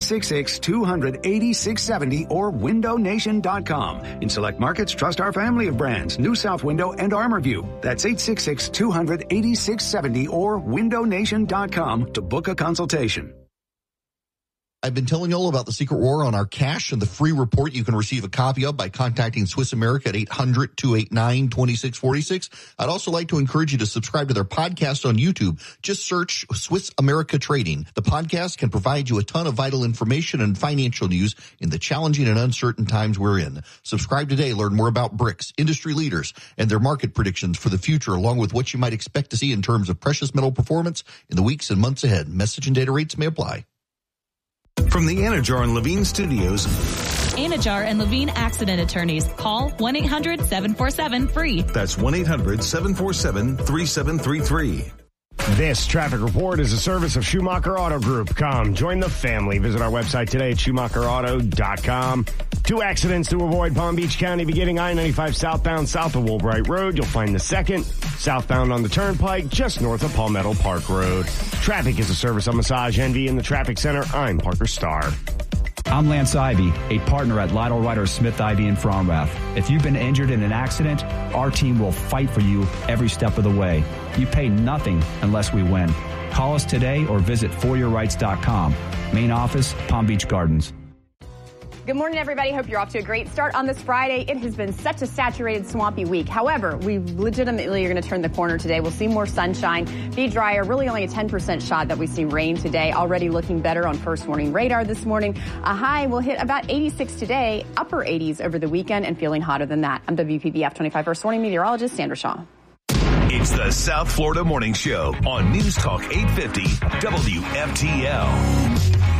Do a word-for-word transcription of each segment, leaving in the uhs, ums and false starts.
six six, two hundred, eighty-six seventy or window nation dot com. In select markets, trust our family of brands, New South Window and ArmorView. That's eight six six, two hundred, eighty-six seventy or window nation dot com to book a consultation. I've been telling you all about the Secret War on our cash and the free report you can receive a copy of by contacting Swiss America at eight hundred, two eight nine, two six four six. I'd also like to encourage you to subscribe to their podcast on YouTube. Just search Swiss America Trading. The podcast can provide you a ton of vital information and financial news in the challenging and uncertain times we're in. Subscribe today. Learn more about B R I C S, industry leaders, and their market predictions for the future, along with what you might expect to see in terms of precious metal performance in the weeks and months ahead. Message and data rates may apply. From the Anajar and Levine Studios. Anajar and Levine Accident Attorneys. Call one eight hundred, seven four seven, F R E E. That's one eight hundred, seven four seven, three seven three three. This traffic report is a service of Schumacher Auto Group. Come, join the family. Visit our website today at schumacher auto dot com. Two accidents to avoid Palm Beach County beginning I ninety-five southbound south of Woolbright Road. You'll find the second southbound on the Turnpike just north of Palmetto Park Road. Traffic is a service of Massage Envy in the Traffic Center. I'm Parker Starr. I'm Lance Ivy, a partner at Lytle Ryder Smith Ivy in Fromrath. If you've been injured in an accident, our team will fight for you every step of the way. You pay nothing unless we win. Call us today or visit for your rights dot com. Main office, Palm Beach Gardens. Good morning, everybody. Hope you're off to a great start on this Friday. It has been such a saturated, swampy week. However, we legitimately are going to turn the corner today. We'll see more sunshine, be drier, really only a ten percent shot that we see rain today. Already looking better on first warning radar this morning. A high will hit about eighty-six today, upper eighties over the weekend, and feeling hotter than that. I'm W P B F twenty-five First Warning meteorologist Sandra Shaw. It's the South Florida Morning Show on News Talk eight fifty W F T L.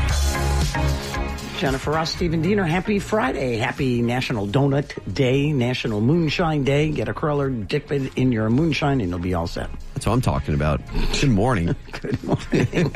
Jennifer Ross, Stephen Diener, happy Friday. Happy National Donut Day, National Moonshine Day. Get a curler, dip it in your moonshine, and you'll be all set. That's what I'm talking about. Good morning. Good morning.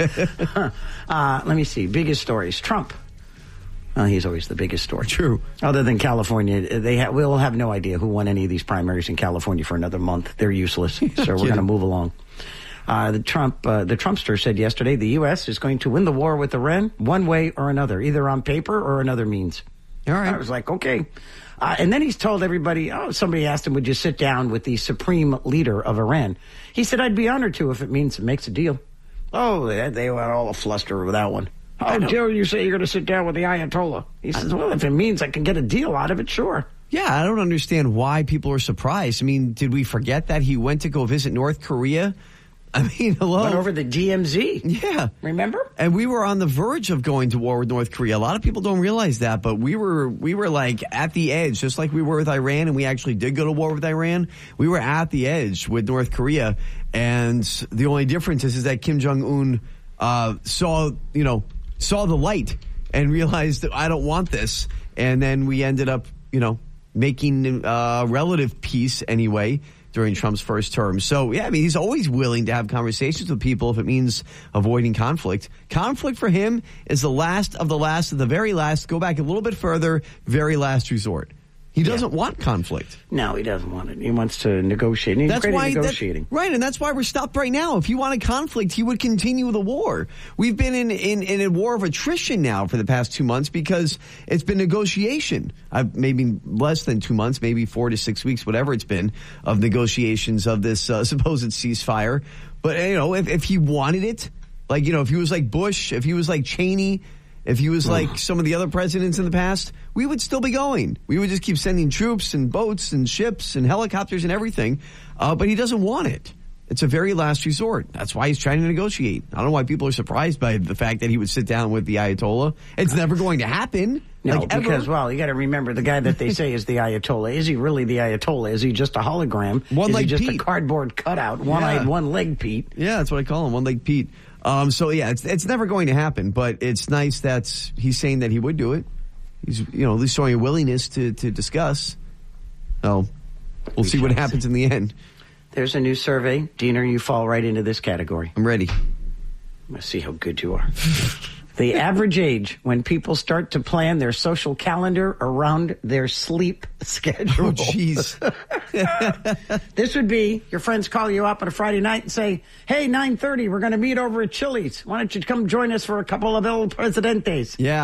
uh, let me see. Biggest stories. Trump. Well, he's always the biggest story. True. Other than California, they ha- we'll have no idea who won any of these primaries in California for another month. They're useless. So we're going to move along. Uh, the Trump, uh, the Trumpster said yesterday the U S is going to win the war with Iran one way or another, either on paper or another means. All right. I was like, okay. Uh, and then he's told everybody, oh, somebody asked him, would you sit down with the supreme leader of Iran? He said, I'd be honored to if it means it makes a deal. Oh, they, they were all a fluster with that one. How dare you say you're going to sit down with the Ayatollah? He says, well, if it means I can get a deal out of it, sure. Yeah, I don't understand why people are surprised. I mean, did we forget that he went to go visit North Korea? I mean, hello. Went over the D M Z. Yeah. Remember? And we were on the verge of going to war with North Korea. A lot of people don't realize that, but we were we were like at the edge, just like we were with Iran, and we actually did go to war with Iran. We were at the edge with North Korea, and the only difference is, is that Kim Jong-un uh, saw, you know, saw the light and realized that I don't want this. And then we ended up, you know, making uh, relative peace anyway during Trump's first term. So, yeah, I mean, he's always willing to have conversations with people if it means avoiding conflict. Conflict for him is the last of the last of the very last, go back a little bit further, very last resort. He doesn't yeah. want conflict. No, he doesn't want it. He wants to negotiate. He's that's why negotiating. That, right, and that's why we're stopped right now. If he wanted conflict, he would continue the war. We've been in, in, in a war of attrition now for the past two months because it's been negotiation. I've maybe less than two months, maybe four to six weeks, whatever it's been, of negotiations of this uh, supposed ceasefire. But, you know, if, if he wanted it, like, you know, if he was like Bush, if he was like Cheney, if he was like some of the other presidents in the past, we would still be going. We would just keep sending troops and boats and ships and helicopters and everything. Uh, but he doesn't want it. It's a very last resort. That's why he's trying to negotiate. I don't know why people are surprised by the fact that he would sit down with the Ayatollah. It's never going to happen. No, like, because, ever. well, you got to remember the guy that they say is the Ayatollah. Is he really the Ayatollah? Is he just a hologram? One is leg he just Pete. a cardboard cutout? One-eyed, yeah. one-leg Pete? Yeah, that's what I call him, one-leg Pete. Um, so, yeah, it's it's never going to happen, but it's nice that he's saying that he would do it. He's, you know, at least showing a willingness to, to discuss. So, we'll we see what happens see. in the end. There's a new survey. Diener, you fall right into this category. I'm ready. Let's see how good you are. The average age when people start to plan their social calendar around their sleep schedule. Oh, jeez. This would be your friends call you up on a Friday night and say, hey, nine thirty, we're going to meet over at Chili's. Why don't you come join us for a couple of El Presidentes? Yeah.